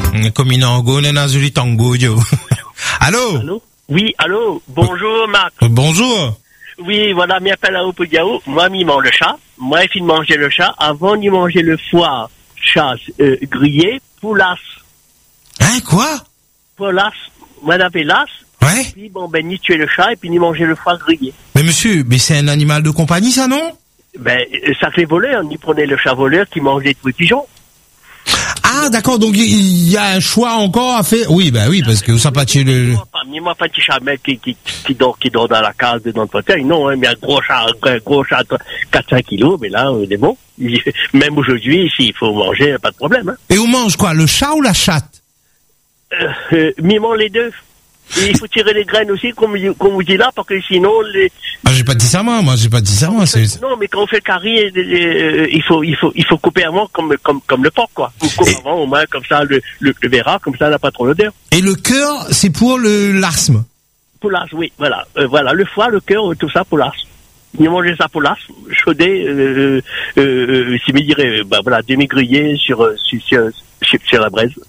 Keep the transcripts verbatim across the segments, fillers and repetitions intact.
Comme il en go, na zuli tango yo. Allô? Allô? Oui, allô? Bonjour, Marc. Bonjour. Oui, voilà, m'appelle à Opugao. Moi, m'y mange le chat. Moi, il de manger le chat. Avant d'y manger le foie, chat, euh, grillé, poulas. Hein, quoi? Poulas. Moi, j'appelle las. Ouais. Puis, bon, ben, ni tuer le chat et puis ni manger le foie grillé. Mais monsieur, mais c'est un animal de compagnie, ça, non? Ben, ça fait voleur. Ni prenait le chat voleur qui mange des petits pigeons. Ah, d'accord, donc il y a un choix encore à faire. Oui, bah oui, parce que ça pas tuer le... Ni moi, pas de chat, mec, qui, qui, qui dort, qui dort dans la case, dans le fauteuil. Non, hein, mais un gros chat, un gros chat, quatre cinq kilos, mais là, on est bon. Même aujourd'hui, s'il faut manger, pas de problème, hein. Et on mange quoi? Le chat ou la chatte? Euh, euh, mimons les deux. Et il faut tirer les graines aussi, comme, comme vous dit là, parce que sinon, les... Ah, j'ai pas dit ça, moi, moi, j'ai pas dit ça, moi, c'est... Non, mais quand on fait le carré, euh, il faut, il faut, il faut couper avant, comme, comme, comme le porc, quoi. On coupe Et... avant, au moins, comme ça, le, le, le verra, comme ça, il n'a pas trop l'odeur. Et le cœur, c'est pour le, l'asthme? Pour l'as, oui, voilà. Euh, voilà, le foie, le cœur, tout ça, pour l'as. Il mangeait ça pour l'as, chaudé, euh, euh, euh, si me dirait, bah, voilà, demi-grillé sur, sur, sur, sur, sur la braise.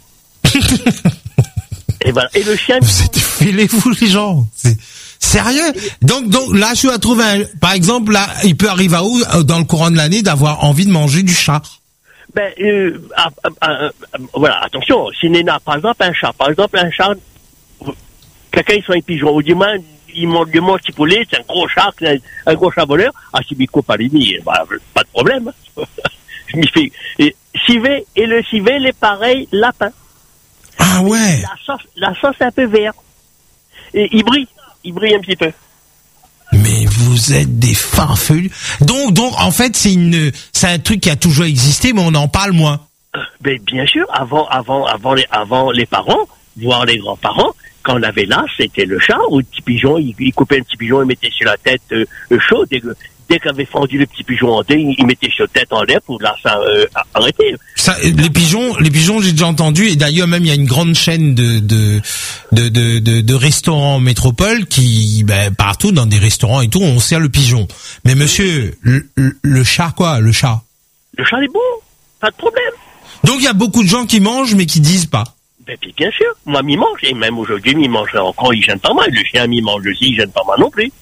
Et voilà. Et le chien. Vous êtes fêlés, vous, les gens. C'est sérieux. Donc, donc, là, je vais trouver un, par exemple, là, il peut arriver à où, dans le courant de l'année, d'avoir envie de manger du chat? Ben, euh, ah, ah, ah, ah, voilà, attention. Si Néna, par exemple, un chat, par exemple, un chat, quelqu'un, il soit un pigeon, ou du moins, il mange du mange petit poulet, c'est un gros chat, un, un gros chat voleur. Ah, si Bico Palini, bah, pas de problème. Je m'y fais, et, civet, et le civet, il est pareil, lapin. Ah ouais. La sauce, la sauce est un peu verte. Et il brille. Il brille un petit peu. Mais vous êtes des farfelus. Donc, donc, en fait, c'est une, c'est un truc qui a toujours existé, mais on en parle moins. Ben, bien sûr, avant, avant, avant les, avant les parents, voire les grands-parents, quand on avait là, c'était le chat ou le petit pigeon, il, il coupait un petit pigeon, il mettait sur la tête, euh, chaud, dès que, dès qu'on avait fendu le petit pigeon en deux, il mettait sa tête en l'air pour là, ça, euh, arrêter. Ça, les pigeons, les pigeons, j'ai déjà entendu, et d'ailleurs même il y a une grande chaîne de de de de, de, de restaurants métropole qui, ben, partout dans des restaurants et tout, on sert le pigeon. Mais monsieur, le, le, le chat quoi, le chat? Le chat est bon, pas de problème. Donc il y a beaucoup de gens qui mangent mais qui disent pas. Ben puis bien sûr, moi m'y mange, et même aujourd'hui m'y mange encore, il gêne pas mal. Le chien m'y mange aussi, il gêne pas mal non plus.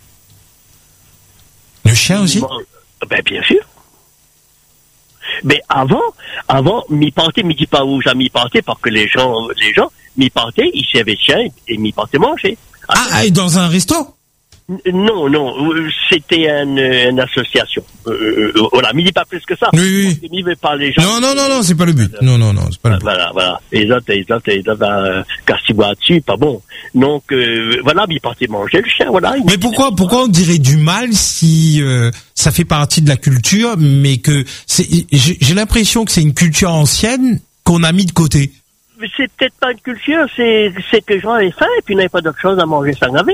Le chien aussi? Ben bien sûr. Mais avant, avant, m'y partait, m'y dit pas où ça m'y partait, parce que les gens, les gens, m'y partaient, ils servaient de chien et m'y partaient manger. Ah, ah, et dans un resto? Non, non, c'était une, une association. Euh, euh, voilà, m'y dit pas plus que ça. Oui, oui. M'y veut pas les gens. Non, non, non, non, c'est pas le but. Non, non, non, c'est pas le but. Voilà, voilà. Les autres, les autres, les autres, euh, casse-bois dessus, pas bon. Donc, euh, voilà, m'y partait manger le chien, voilà. Mais pourquoi, pourquoi on dirait du mal si euh, ça fait partie de la culture, mais que c'est, j'ai, j'ai l'impression que c'est une culture ancienne qu'on a mis de côté. Mais c'est peut-être pas une culture, c'est, c'est que les gens avaient faim et puis n'avaient pas d'autre chose à manger sans gaver.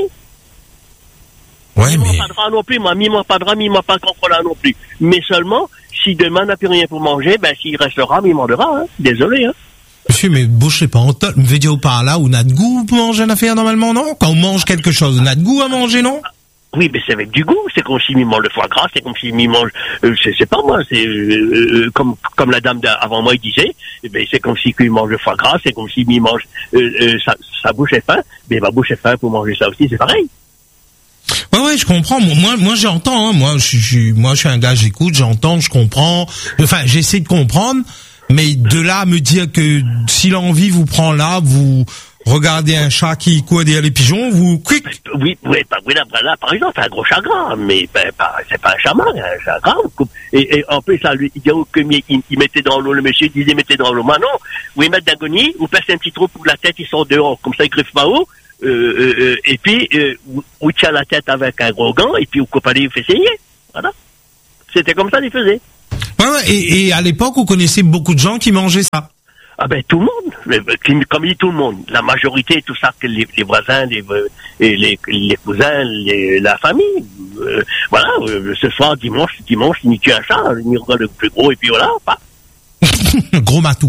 Ouais, mi mais... pas de rat non plus, moi, mi pas de rat, mi pas de contrôle non plus. Mais seulement, si demain n'a plus rien pour manger, ben, s'il restera, mi mangera, hein. Désolé, hein. Monsieur, mais bouchez pas en tol, me veut dire par là, on a de goût pour manger une affaire normalement, non? Quand on mange quelque chose, on a de goût à manger, non? Oui, mais c'est avec du goût, c'est comme si mi mange le foie gras, c'est comme si mi mange, euh, c'est, c'est pas moi, c'est, euh, euh, comme, comme la dame avant moi, il disait, eh ben, c'est comme si il mange le foie gras, c'est comme si mi mange, euh, euh, sa, sa bouche est faim, mais ma bouche est faim pour manger ça aussi, c'est pareil. Ouais, ouais, je comprends. Moi, moi, j'entends. Hein. Moi, je suis, moi, je suis un gars. J'écoute, j'entends, je comprends. Enfin, j'essaie de comprendre. Mais de là à me dire que si l'envie vous prend là, vous regardez un chat qui court derrière les pigeons, vous quick. Oui, oui, bah, oui, là, là, par exemple, c'est un gros chat gras, mais ben, bah, c'est pas un chat mâle, un chat gras. Et, et en plus, ça, lui, il dit que il, il mettait dans l'eau, le monsieur il disait mettez dans l'eau. Maintenant, vous mettez d'agonie, vous passez un petit trou pour la tête, il sort dehors, comme ça, il griffe pas haut. Euh, euh, et puis, euh, vous tient la tête avec un gros gant, et puis vous coupez, vous faites saigner. Voilà. C'était comme ça, il faisait. Ouais, ouais, et, et à l'époque, vous connaissez beaucoup de gens qui mangeaient ça. Ah ben, tout le monde. Comme dit tout le monde. La majorité, tout ça, que les, les voisins, les, les, les cousins, les, la famille. Euh, voilà, euh, ce soir, dimanche, dimanche, ni tue un chat, ni regarde le plus gros, et puis voilà, pas. Gros matou.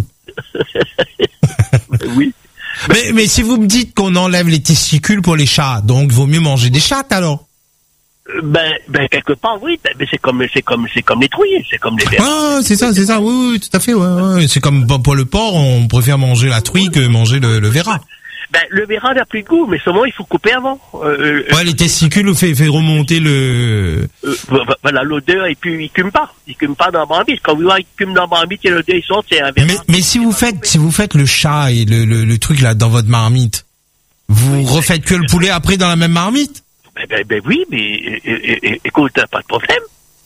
Oui. Mais, mais si vous me dites qu'on enlève les testicules pour les chats, donc vaut mieux manger des chattes alors? Ben, ben quelque part, oui. Ben, c'est comme, c'est comme, c'est comme les truies, c'est comme les verras. Ah, c'est ça, c'est ça. Oui, oui, tout à fait. Ouais, ouais. C'est comme pour le porc, on préfère manger la truie que manger le, le verra. Ben, le verra n'a plus de goût, mais seulement il faut couper avant. Euh, ouais, les testicules fait, fait remonter le. Euh, voilà, l'odeur, et puis il cume pas, il cume pas dans la marmite. Quand vous voyez il cume dans la marmite et l'odeur il sort, c'est un verra. Mais, mais si vous faites, si vous faites le chat et le, le, le truc là dans votre marmite, vous oui, refaites que le poulet après dans la même marmite? Ben, ben, ben oui, mais é, é, é, écoute, pas de problème.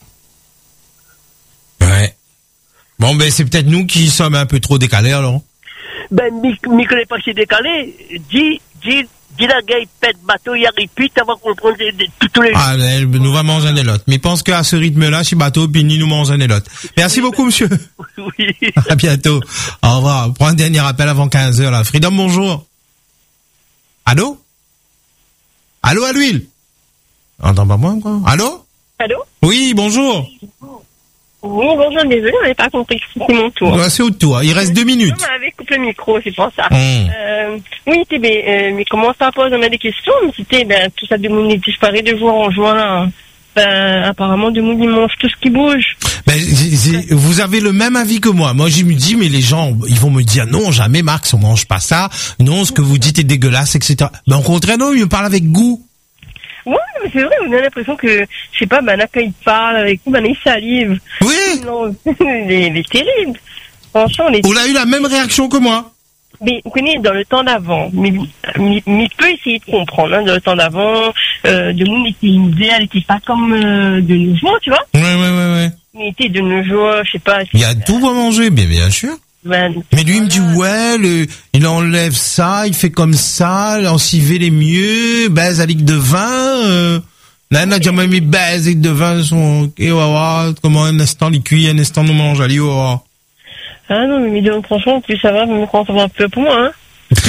Ouais. Bon, ben c'est peut-être nous qui sommes un peu trop décalés alors. Ben, mais que n'est pas si décalé, dis, dis, dis la gueule pète bateau, il arrive vite avant qu'on prenne tous les. Ah, elle nous va manger un élote. Mais pense qu'à ce rythme-là, si bateau, puis ni nous mange un élote. Merci oui, beaucoup, monsieur. Oui. À bientôt. Au revoir. On prend un dernier appel avant quinze heures, là. Freedom, bonjour. Allô? Allô, à l'huile? Entends pas moi, quoi? Allô? Allô? Oui, bonjour. Oui, bonjour, désolé, on n'avait pas compris que c'était mon tour. Ouais, c'est au tour, il reste deux minutes. On m'avait coupé le micro, c'est pour ça. Mmh. Euh, oui, t'es, ben, euh, mais comment ça pose, on a des questions, mais c'était, ben, tout ça de monde disparaît de jour en juin, ben, apparemment, de monde, ils mangent tout ce qui bouge. Ben, c'est, c'est, vous avez le même avis que moi. Moi, je me dis, mais les gens, ils vont me dire, non, jamais, Max, on mange pas ça. Non, ce que vous dites est dégueulasse, et cetera. Ben, au contraire, non, ils me parlent avec goût. Ouais, mais c'est vrai, on a l'impression que, je sais pas, ben, là, quand il parle avec vous, ben, il salive. Oui. Non, il est, il est terrible. Franchement, on est... On a eu la même réaction que moi. Mais, vous connaissez, dans le temps d'avant, mais, mais, mais peut essayer de comprendre, hein, dans le temps d'avant, euh, de monde était une idée, elle était pas comme, euh, de nos jours, tu vois. Ouais, ouais, ouais, ouais. Mais était de nos jours, je sais pas. Il y a tout à manger, bien, bien sûr. Ben, mais lui, il me dit, ouais, le, il enlève ça, il fait comme ça, l'encivé les mieux, baise à ligue de vin, euh, là, on a déjà mis baise à ligue de vin, son, ok, ouais, ouais, comment un instant, les cuit, un instant, nous mange, allez, ouais, ouais. Ah non, mais donc, franchement, plus ça va, même quand ça va un peu pour moi, hein.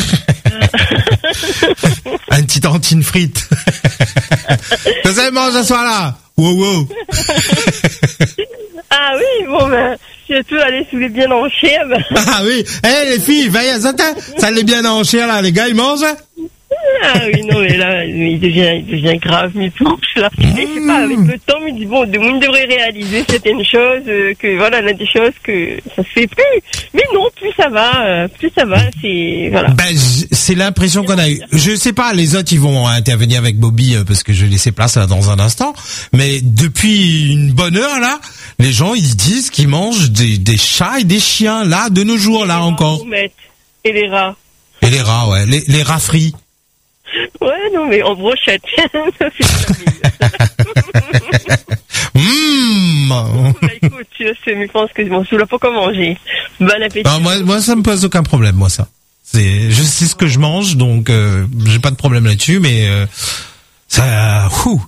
Un petit tantine frite. Que ça mange ce soir-là? Wow, wow. Ah oui, bon, ben, si tu veux aller sous les bien en chair, ben. Ah oui. Eh, hey, les filles, veillez, ça, ça les bien en chair, là, les gars, ils mangent? Ah oui, non, mais là, il devient, il devient grave, mais pour là. Mmh. Et je sais pas, avec le temps, il dit, bon, de monde devrait réaliser certaines choses, euh, que voilà, il y a des choses que ça se fait plus. Mais non, plus ça va, euh, plus ça va, c'est, voilà. Ben, c'est l'impression qu'on a eu. Je sais pas, les autres, ils vont intervenir avec Bobby, euh, parce que je vais laisser place là, dans un instant. Mais depuis une bonne heure, là, les gens, ils disent qu'ils mangent des, des chats et des chiens, là, de nos jours, là, encore. Et les rats. Et les rats, ouais. Les, les rats frits. Ouais, non, mais en brochette. Ça, c'est mmh. Bah, écoute, je sais, mais je pense que bon, je ne pas comment manger. Bon appétit. Ah, moi, moi, ça me pose aucun problème, moi, ça. C'est, je sais ce que je mange, donc, euh, j'ai pas de problème là-dessus, mais, euh, ça, ouh.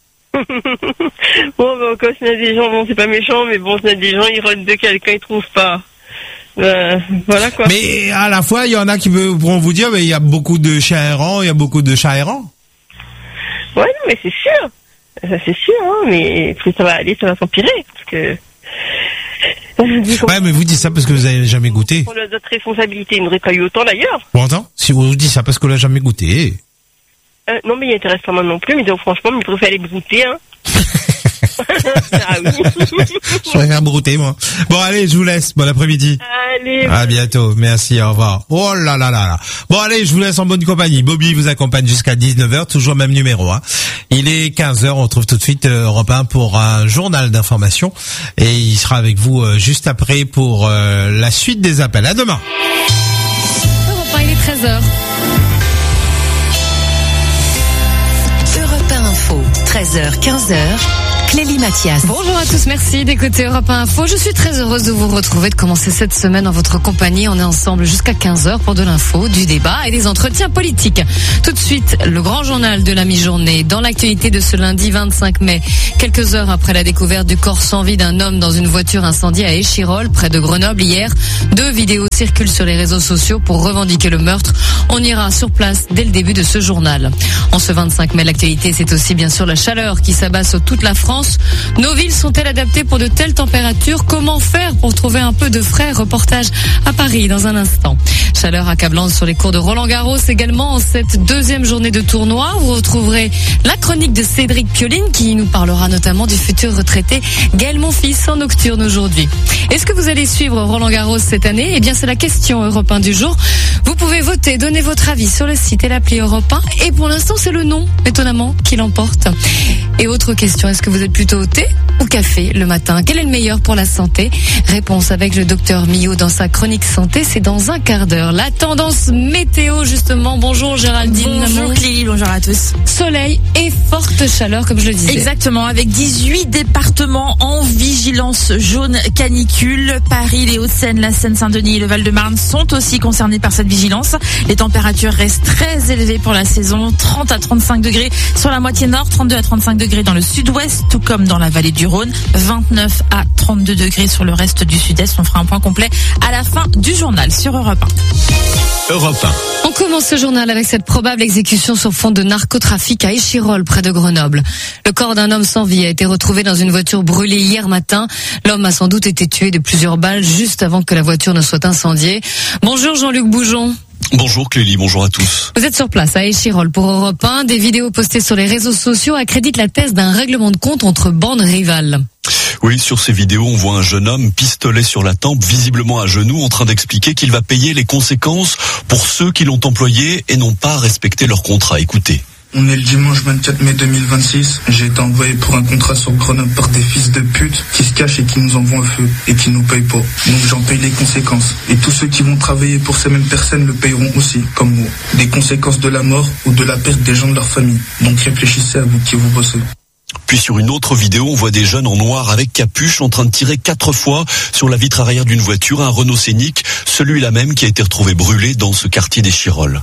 Bon, ben, quand il y a des gens, bon, c'est pas méchant, mais bon, il y a des gens, ils rodent de quelqu'un, ils trouvent pas. Euh, voilà quoi. Mais à la fois, il y en a qui pourront vous dire, mais il y a beaucoup de chiens errants, il y a beaucoup de chats errants. Ouais, non, mais c'est sûr. Ça c'est sûr, hein, mais plus ça va aller, ça va s'empirer, parce que... Ouais, mais vous dites ça parce que vous avez jamais goûté. Pour notre responsabilité, il n'aurait pas eu autant d'ailleurs. Bon, attends, si vous dites ça parce que vous l'avez jamais goûté. Euh, non, mais il n'intéresse pas moi non plus, mais donc franchement, il préfère aller goûter, hein. Ah oui. Je préfère brouter, moi. Bon, allez, je vous laisse. Bon après-midi. Allez. À bientôt. Merci, au revoir. Oh là là là là. Bon, allez, je vous laisse en bonne compagnie. Bobby vous accompagne jusqu'à dix-neuf heures, toujours même numéro, hein. Il est quinze heures, on retrouve tout de suite euh, Europe un pour un journal d'information. Et il sera avec vous euh, juste après pour euh, la suite des appels. À demain. Europe un, il est treize heures. Europe un Info, treize heures, quinze heures. Clélie Mathias. Bonjour à tous, merci d'écouter Europe un Info. Je suis très heureuse de vous retrouver, de commencer cette semaine en votre compagnie. On est ensemble jusqu'à quinze heures pour de l'info, du débat et des entretiens politiques. Tout de suite, le grand journal de la mi-journée. Dans l'actualité de ce lundi vingt-cinq mai, quelques heures après la découverte du corps sans vie d'un homme dans une voiture incendiée à Échirolles, près de Grenoble hier, deux vidéos circulent sur les réseaux sociaux pour revendiquer le meurtre. On ira sur place dès le début de ce journal. En ce vingt-cinq mai, l'actualité, c'est aussi bien sûr la chaleur qui s'abat sur toute la France. France. Nos villes sont-elles adaptées pour de telles températures? Comment faire pour trouver un peu de frais? Reportage à Paris dans un instant. Chaleur accablante sur les cours de Roland-Garros également en cette deuxième journée de tournoi. Vous retrouverez la chronique de Cédric Pioline qui nous parlera notamment du futur retraité Gaël Monfils en nocturne aujourd'hui. Est-ce que vous allez suivre Roland-Garros cette année? Eh bien, c'est la question Europe un du jour. Vous pouvez voter, donner votre avis sur le site et l'appli Europe un. Et pour l'instant, c'est le non, étonnamment, qui l'emporte. Et autre question, est-ce que vous êtes plutôt thé ou café le matin? Quel est le meilleur pour la santé? Réponse avec le docteur Millot dans sa chronique santé, c'est dans un quart d'heure. La tendance météo, justement. Bonjour Géraldine. Bonjour Clélie, bonjour à tous. Soleil et forte chaleur, comme je le disais. Exactement, avec dix-huit départements en vigilance jaune canicule. Paris, les Hauts-de-Seine, la Seine-Saint-Denis et le Val-de-Marne sont aussi concernés par cette vigilance. Les températures restent très élevées pour la saison. trente à trente-cinq degrés sur la moitié nord, trente-deux à trente-cinq degrés dans le sud-ouest, tout comme dans la vallée du Rhône. vingt-neuf à trente-deux degrés sur le reste du sud-est. On fera un point complet à la fin du journal sur Europe un. Europe un. On commence ce journal avec cette probable exécution sur fond de narcotrafic à Échirolles, près de Grenoble. Le corps d'un homme sans vie a été retrouvé dans une voiture brûlée hier matin. L'homme a sans doute été tué de plusieurs balles juste avant que la voiture ne soit incendiée. Bonjour Jean-Luc Boujon. Bonjour Clélie, bonjour à tous. Vous êtes sur place à Échirolles pour Europe un. Des vidéos postées sur les réseaux sociaux accréditent la thèse d'un règlement de compte entre bandes rivales. Oui, sur ces vidéos, on voit un jeune homme pistolet sur la tempe, visiblement à genoux, en train d'expliquer qu'il va payer les conséquences pour ceux qui l'ont employé et n'ont pas respecté leur contrat. Écoutez. On est le dimanche vingt-quatre mai deux mille vingt-six. J'ai été envoyé pour un contrat sur Grenoble par des fils de pute qui se cachent et qui nous envoient un feu et qui nous payent pas. Donc j'en paye les conséquences. Et tous ceux qui vont travailler pour ces mêmes personnes le payeront aussi, comme moi. Des conséquences de la mort ou de la perte des gens de leur famille. Donc réfléchissez à vous qui vous bossez. Puis sur une autre vidéo, on voit des jeunes en noir avec capuche en train de tirer quatre fois sur la vitre arrière d'une voiture, un Renault Scénic, celui-là même qui a été retrouvé brûlé dans ce quartier d'Échirolles.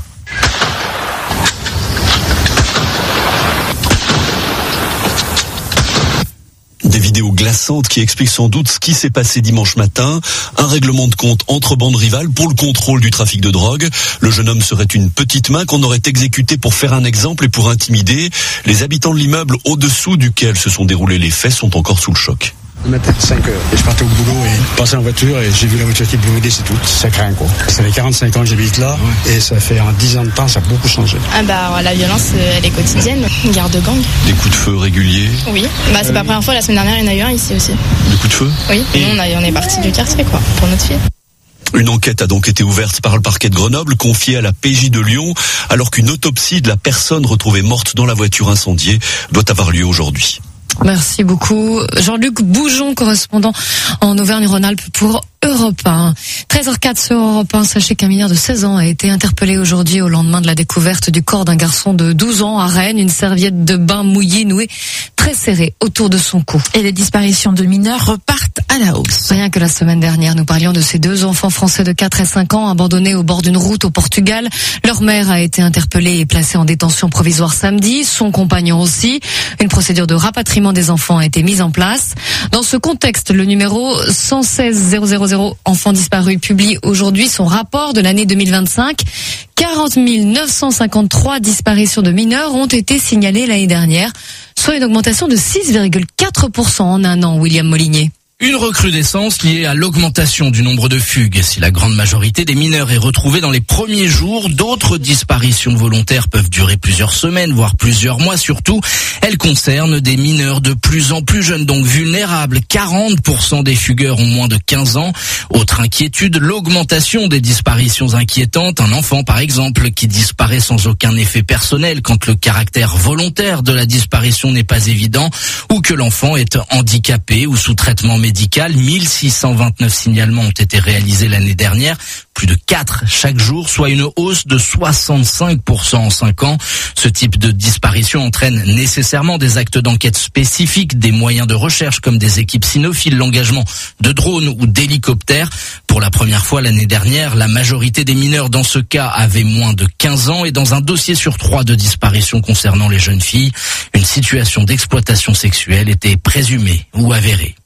Des vidéos glaçantes qui expliquent sans doute ce qui s'est passé dimanche matin. Un règlement de compte entre bandes rivales pour le contrôle du trafic de drogue. Le jeune homme serait une petite main qu'on aurait exécutée pour faire un exemple et pour intimider. Les habitants de l'immeuble au-dessous duquel se sont déroulés les faits sont encore sous le choc. Le matin, cinq heures. Et je partais au boulot et je passais en voiture et j'ai vu la voiture qui brûlait, c'est tout. Ça craint, quoi. Ça fait quarante-cinq ans que j'habite là et ça fait en dix ans de temps, ça a beaucoup changé. Ah bah, la violence, elle est quotidienne. Une guerre de gang. Des coups de feu réguliers? Oui. Bah, c'est euh... pas la première fois. La semaine dernière, il y en a eu un ici aussi. Des coups de feu? Oui. Et nous, on, a, on est parti du quartier, quoi, pour notre fille. Une enquête a donc été ouverte par le parquet de Grenoble, confiée à la P J de Lyon, alors qu'une autopsie de la personne retrouvée morte dans la voiture incendiée doit avoir lieu aujourd'hui. Merci beaucoup. Jean-Luc Boujon, correspondant en Auvergne-Rhône-Alpes pour Europe un. treize heures quatre sur Europe un. Sachez qu'un mineur de seize ans a été interpellé aujourd'hui au lendemain de la découverte du corps d'un garçon de douze ans à Rennes. Une serviette de bain mouillée nouée très serrée autour de son cou. Et les disparitions de mineurs repartent à la hausse. Rien que la semaine dernière, nous parlions de ces deux enfants français de quatre et cinq ans abandonnés au bord d'une route au Portugal. Leur mère a été interpellée et placée en détention provisoire samedi. Son compagnon aussi. Une procédure de rapatriement des enfants a été mise en place. Dans ce contexte, le numéro cent seize zéro zéro zéro enfants disparus publie aujourd'hui son rapport de l'année deux mille vingt-cinq. quarante mille neuf cent cinquante-trois disparitions de mineurs ont été signalées l'année dernière, soit une augmentation de six virgule quatre pour cent en un an, William Molinier. Une recrudescence liée à l'augmentation du nombre de fugues. Si la grande majorité des mineurs est retrouvée dans les premiers jours, d'autres disparitions volontaires peuvent durer plusieurs semaines, voire plusieurs mois surtout. Elles concernent des mineurs de plus en plus jeunes, donc vulnérables. quarante pour cent des fugueurs ont moins de quinze ans. Autre inquiétude, l'augmentation des disparitions inquiétantes. Un enfant, par exemple, qui disparaît sans aucun effet personnel quand le caractère volontaire de la disparition n'est pas évident, ou que l'enfant est handicapé ou sous traitement médical. mille six cent vingt-neuf signalements ont été réalisés l'année dernière, plus de quatre chaque jour, soit une hausse de soixante-cinq pour cent en cinq ans. Ce type de disparition entraîne nécessairement des actes d'enquête spécifiques, des moyens de recherche comme des équipes cynophiles, l'engagement de drones ou d'hélicoptères. Pour la première fois l'année dernière, la majorité des mineurs dans ce cas avaient moins de quinze ans et dans un dossier sur trois de disparition concernant les jeunes filles, une situation d'exploitation sexuelle était présumée ou avérée.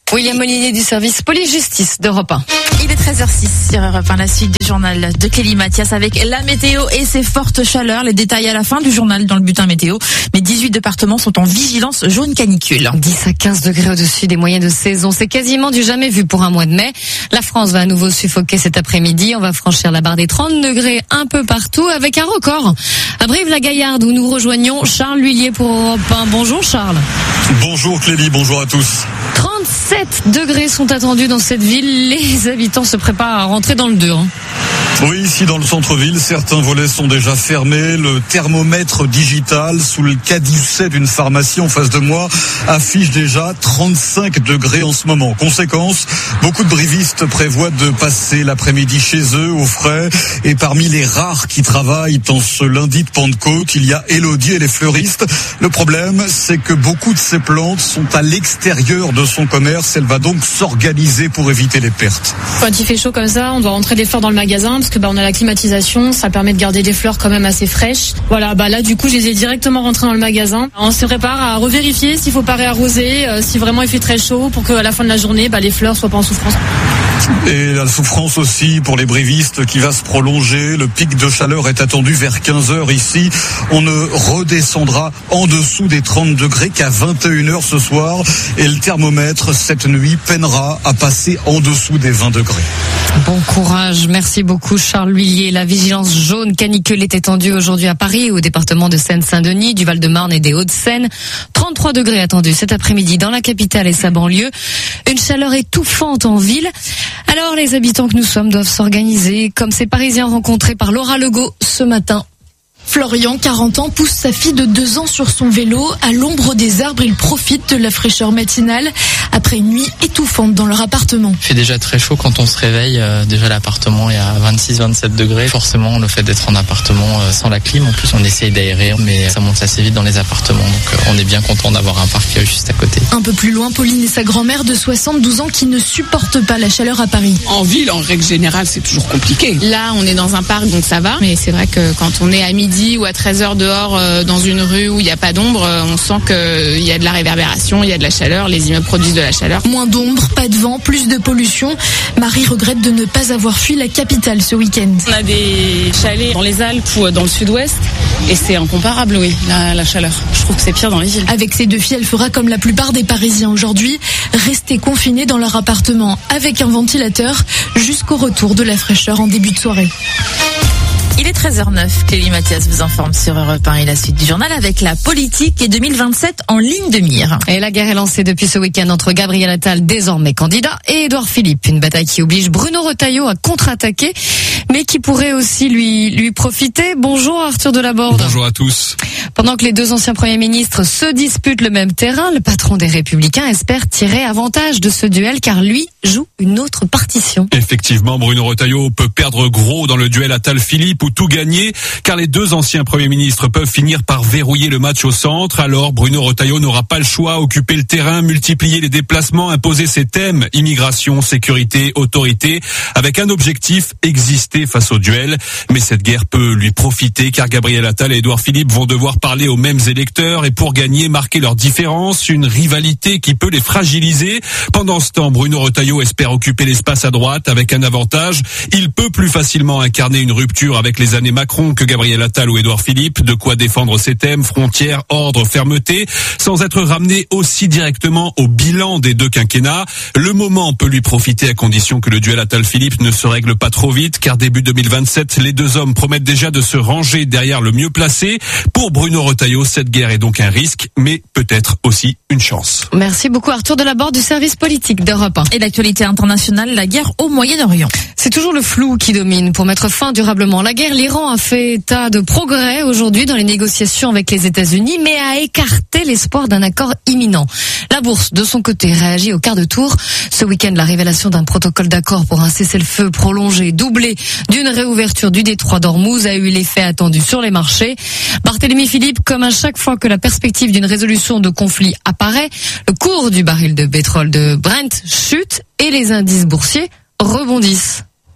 William Molinier du service police-justice d'Europe un. Il est treize heures six sur Europe un, la suite du journal de Clélie Mathias avec la météo et ses fortes chaleurs. Les détails à la fin du journal dans le bulletin météo. Mais dix-huit départements sont en vigilance jaune canicule. dix à quinze degrés au-dessus des moyennes de saison. C'est quasiment du jamais vu pour un mois de mai. La France va à nouveau suffoquer cet après-midi. On va franchir la barre des trente degrés un peu partout avec un record à Brive-la-Gaillarde où nous rejoignons Charles Lhuillier pour Europe un. Bonjour Charles. Bonjour Clélie, bonjour à tous. trente-sept degrés sont attendus dans cette ville. Les habitants se préparent à rentrer dans le dur. Oui, ici dans le centre-ville, certains volets sont déjà fermés. Le thermomètre digital sous le caducet d'une pharmacie en face de moi affiche déjà trente-cinq degrés en ce moment. Conséquence, beaucoup de brivistes prévoient de passer l'après-midi chez eux au frais. Et parmi les rares qui travaillent en ce lundi de Pentecôte, il y a Élodie et les fleuristes. Le problème, c'est que beaucoup de ces plantes sont à l'extérieur de son commerce. Elle va donc s'organiser pour éviter les pertes. Quand il fait chaud comme ça, on doit rentrer des fleurs dans le magasin parce que bah on a la climatisation, ça permet de garder des fleurs quand même assez fraîches. Voilà, bah là du coup je les ai directement rentrées dans le magasin. On se prépare à revérifier s'il faut pas réarroser, euh, si vraiment il fait très chaud pour qu'à la fin de la journée, bah les fleurs soient pas en souffrance. Et la souffrance aussi pour les brivistes qui va se prolonger. Le pic de chaleur est attendu vers quinze heures ici. On ne redescendra en dessous des trente degrés qu'à vingt et une heures ce soir. Et le thermomètre cette nuit peinera à passer en dessous des vingt degrés. Bon courage, merci beaucoup Charles Lhuillier. La vigilance jaune canicule est étendue aujourd'hui à Paris, au département de Seine-Saint-Denis, du Val-de-Marne et des Hauts-de-Seine. trente-trois degrés attendus cet après-midi dans la capitale et sa banlieue. Une chaleur étouffante en ville. Alors les habitants que nous sommes doivent s'organiser, comme ces Parisiens rencontrés par Laura Legault ce matin. Florian, quarante ans, pousse sa fille de deux ans sur son vélo. À l'ombre des arbres, il profite de la fraîcheur matinale après une nuit étouffante dans leur appartement. Il fait déjà très chaud quand on se réveille. Euh, déjà l'appartement est à vingt-six vingt-sept degrés. Forcément, le fait d'être en appartement euh, sans la clim, en plus on essaye d'aérer, mais ça monte assez vite dans les appartements. Donc euh, on est bien content d'avoir un parc juste à côté. Un peu plus loin, Pauline et sa grand-mère de soixante-douze ans qui ne supportent pas la chaleur à Paris. En ville, en règle générale, c'est toujours compliqué. Là, on est dans un parc, donc ça va. Mais c'est vrai que quand on est à midi ou à treize heures dehors euh, dans une rue où il n'y a pas d'ombre, euh, on sent qu'il y a de la réverbération, il y a de la chaleur, les immeubles produisent de la chaleur. Moins d'ombre, pas de vent, plus de pollution. Marie regrette de ne pas avoir fui la capitale ce week-end. On a des chalets dans les Alpes ou dans le sud-ouest et c'est incomparable, oui, la, la chaleur. Je trouve que c'est pire dans les villes. Avec ses deux filles, elle fera comme la plupart des Parisiens aujourd'hui, rester confinés dans leur appartement avec un ventilateur jusqu'au retour de la fraîcheur en début de soirée. Il est treize heures neuf. Clélie Mathias vous informe sur Europe un et la suite du journal avec la politique et deux mille vingt-sept en ligne de mire. Et la guerre est lancée depuis ce week-end entre Gabriel Attal, désormais candidat, et Édouard Philippe. Une bataille qui oblige Bruno Retailleau à contre-attaquer, mais qui pourrait aussi lui, lui profiter. Bonjour Arthur Delaborde. Bonjour à tous. Pendant que les deux anciens premiers ministres se disputent le même terrain, le patron des Républicains espère tirer avantage de ce duel car lui joue une autre partition. Effectivement, Bruno Retailleau peut perdre gros dans le duel Attal-Philippe ou tout gagner car les deux anciens premiers ministres peuvent finir par verrouiller le match au centre. Alors Bruno Retailleau n'aura pas le choix, occuper le terrain, multiplier les déplacements, imposer ses thèmes, immigration, sécurité, autorité, avec un objectif, exister face au duel. Mais cette guerre peut lui profiter car Gabriel Attal et Édouard Philippe vont devoir parler aux mêmes électeurs et pour gagner, marquer leurs différences, une rivalité qui peut les fragiliser. Pendant ce temps, Bruno Retailleau espère occuper l'espace à droite avec un avantage. Il peut plus facilement incarner une rupture avec les années Macron que Gabriel Attal ou Édouard Philippe, de quoi défendre ses thèmes, frontières, ordre, fermeté, sans être ramené aussi directement au bilan des deux quinquennats. Le moment peut lui profiter à condition que le duel Attal-Philippe ne se règle pas trop vite, car début deux mille vingt-sept, les deux hommes promettent déjà de se ranger derrière le mieux placé. Pour Bruno Retailleau, cette guerre est donc un risque, mais peut-être aussi une chance. Merci beaucoup Arthur Delaborde du service politique d'Europe un. Et l'actualité internationale, la guerre au Moyen-Orient. C'est toujours le flou qui domine pour mettre fin durablement à la guerre. L'Iran a fait état de progrès aujourd'hui dans les négociations avec les États-Unis, mais a écarté l'espoir d'un accord imminent. La bourse, de son côté, réagit au quart de tour. Ce week-end, la révélation d'un protocole d'accord pour un cessez-le-feu prolongé, doublé d'une réouverture du détroit d'Ormuz, a eu l'effet attendu sur les marchés. Barthélémy Philippe, comme à chaque fois que la perspective d'une résolution de conflit apparaît, le cours du baril de pétrole de Brent chute et les indices boursiers rebondissent.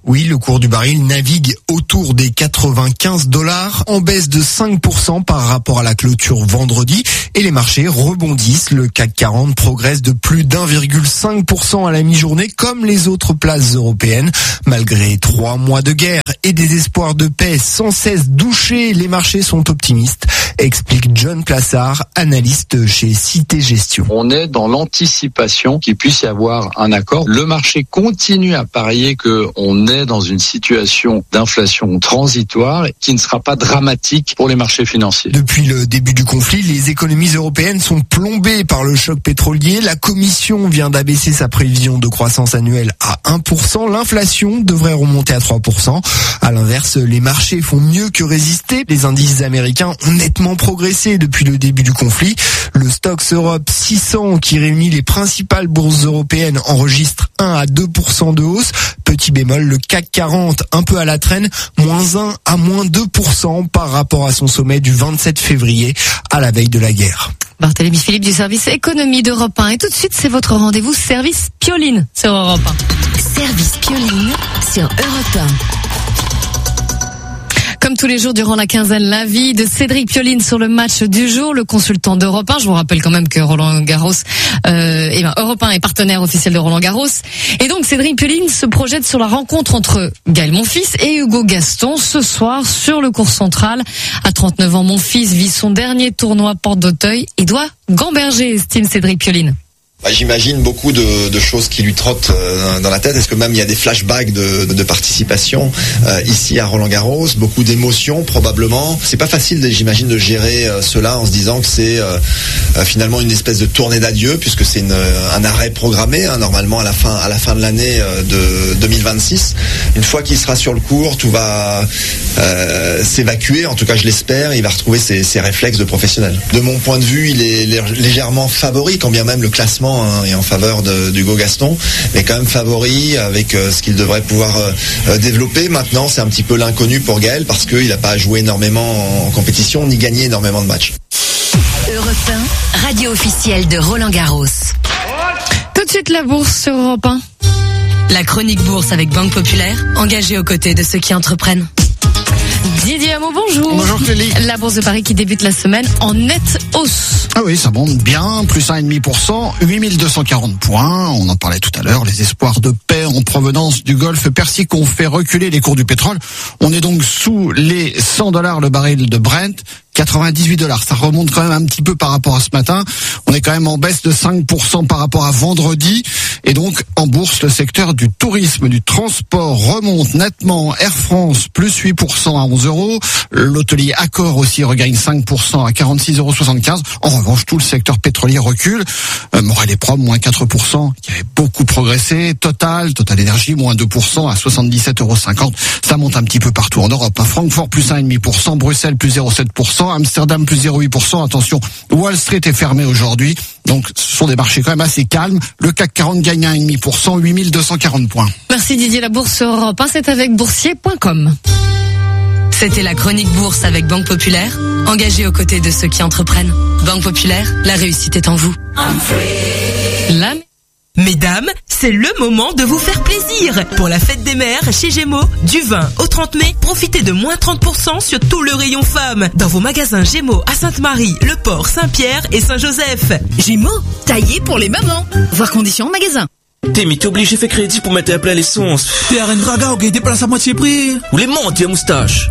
Oui, le cours du baril navigue autour des quatre-vingt-quinze dollars, en baisse de cinq pour cent par rapport à la clôture vendredi. Et les marchés rebondissent. Le C A C quarante progresse de plus d'un virgule cinq pour cent à la mi-journée, comme les autres places européennes. Malgré trois mois de guerre et des espoirs de paix sans cesse douchés, les marchés sont optimistes, explique John Plassard, analyste chez Cité Gestion. On est dans l'anticipation qu'il puisse y avoir un accord. Le marché continue à parier qu'on est dans une situation d'inflation transitoire qui ne sera pas dramatique pour les marchés financiers. Depuis le début du conflit, les économies européennes sont plombées par le choc pétrolier. La Commission vient d'abaisser sa prévision de croissance annuelle à un pour cent. L'inflation devrait remonter à trois pour cent. À l'inverse, les marchés font mieux que résister. Les indices américains ont nettement progressé depuis le début du conflit. Le Stoxx Europe six cents, qui réunit les principales bourses européennes, enregistre un à deux pour cent de hausse. Petit bémol, le C A C quarante, un peu à la traîne, moins un à moins deux pour cent par rapport à son sommet du vingt-sept février, à la veille de la guerre. Barthélémy Philippe du service économie d'Europe un. Et tout de suite, c'est votre rendez-vous service Pioline sur Europe un. Service Pioline sur Europe un. Comme tous les jours durant la quinzaine, l'avis de Cédric Pioline sur le match du jour, le consultant d'Europe un. Je vous rappelle quand même que Roland Garros, euh, eh ben, Europe un est partenaire officiel de Roland Garros. Et donc Cédric Pioline se projette sur la rencontre entre Gaël Monfils et Hugo Gaston ce soir sur le court central. À trente-neuf ans, Monfils vit son dernier tournoi Porte d'Auteuil et doit gamberger, estime Cédric Pioline. Bah, j'imagine beaucoup de, de choses qui lui trottent euh, dans la tête. Est-ce que même il y a des flashbacks de, de, de participation euh, ici à Roland-Garros, beaucoup d'émotions probablement. C'est pas facile, j'imagine, de gérer euh, cela en se disant que c'est euh, euh, finalement une espèce de tournée d'adieu, puisque c'est une, un arrêt programmé hein, normalement à la fin à la fin de l'année euh, de deux mille vingt-six. Une fois qu'il sera sur le court, tout va euh, s'évacuer. En tout cas, je l'espère. Il va retrouver ses, ses réflexes de professionnel. De mon point de vue, il est légèrement favori, quand bien même le classement et en faveur de, d'Hugo Gaston, mais quand même favori avec euh, ce qu'il devrait pouvoir euh, développer. Maintenant, c'est un petit peu l'inconnu pour Gaël parce qu'il n'a pas joué énormément en compétition ni gagné énormément de matchs. Europe un, radio officielle de Roland Garros. Tout de suite la bourse sur Europe un. La chronique bourse avec Banque Populaire, engagée aux côtés de ceux qui entreprennent. Didier Hameau, bonjour. Bonjour Clélie. La bourse de Paris qui débute la semaine en nette hausse. Ah oui, ça monte bien, plus un virgule cinq pour cent, huit mille deux cent quarante points. On en parlait tout à l'heure, les espoirs de paix en provenance du golfe Persique ont fait reculer les cours du pétrole. On est donc sous les cent dollars le baril de Brent. quatre-vingt-dix-huit dollars. Ça remonte quand même un petit peu par rapport à ce matin. On est quand même en baisse de cinq pour cent par rapport à vendredi. Et donc, en bourse, le secteur du tourisme, du transport remonte nettement. Air France, plus huit pour cent à onze euros. L'hôtelier Accor aussi regagne cinq pour cent à quarante-six euros soixante-quinze. En revanche, tout le secteur pétrolier recule. Euh, Morel et Prom, moins quatre pour cent, qui avait beaucoup progressé. Total, Total Énergie, moins deux pour cent à soixante-dix-sept euros cinquante. Ça monte un petit peu partout en Europe. Hein. Francfort, plus un virgule cinq pour cent. Bruxelles, plus zéro virgule sept pour cent. Amsterdam plus zéro virgule huit pour cent. Attention, Wall Street est fermé aujourd'hui. Donc, ce sont des marchés quand même assez calmes. Le C A C quarante gagne un virgule cinq pour cent, huit mille deux cent quarante points. Merci Didier. La bourse sur Europe un, c'est avec boursier point com. C'était la chronique bourse avec Banque Populaire, engagée aux côtés de ceux qui entreprennent. Banque Populaire, la réussite est en vous. La... Mesdames, c'est le moment de vous faire plaisir. Pour la fête des mères, chez Gémeaux, du vingt au trente mai, profitez de moins trente pour cent sur tout le rayon femmes. Dans vos magasins Gémeaux à Sainte-Marie, Le Port, Saint-Pierre et Saint-Joseph. Gémeaux, taillé pour les mamans. Voir conditions en magasin. T'es, mais t'es obligé de faire crédit pour mettre à plat l'essence. T'es à Rennes Draga, ok, déplace à moitié prix. Ou les montes, à moustache.